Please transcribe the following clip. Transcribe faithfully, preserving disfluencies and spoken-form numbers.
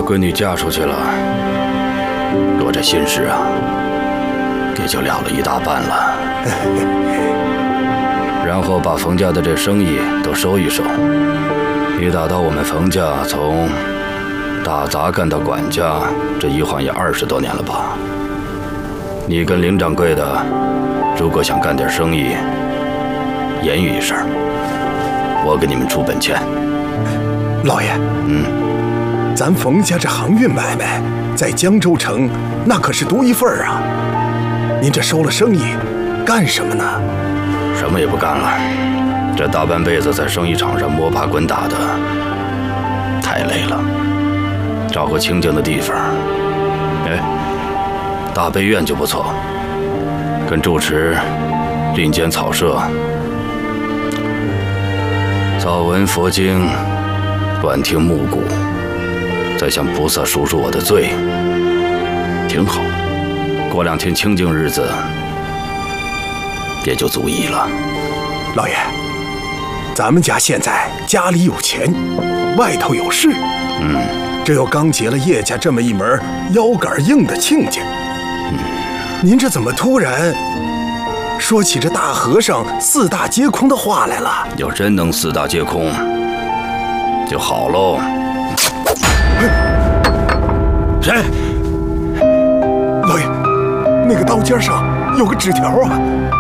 闺女嫁出去了，我这心事啊，也就了了一大半了。然后把冯家的这生意都收一收。你打到我们冯家从打杂干到管家，这一晃也二十多年了吧？你跟林掌柜的，如果想干点生意，言语一声，我给你们出本钱。 老爷， 嗯， 咱冯家这航运买卖，在江州城那可是独一份儿啊。您这收了生意，干什么呢？ 什么也不干了，这大半辈子在生意场上摸爬滚打的，太累了。找个清静的地方，哎，大悲院就不错，跟住持林间草舍，早闻佛经，晚听暮鼓，再向菩萨述说我的罪，挺好。过两天清静日子，也就足矣了。 老爷，咱们家现在家里有钱，外头有事， 嗯， 这又刚结了叶家这么一门腰杆硬的亲家， 嗯， 您这怎么突然说起这大和尚四大皆空的话来了？ 要真能四大皆空，就好喽。谁？ 老爷，那个刀尖上有个纸条啊！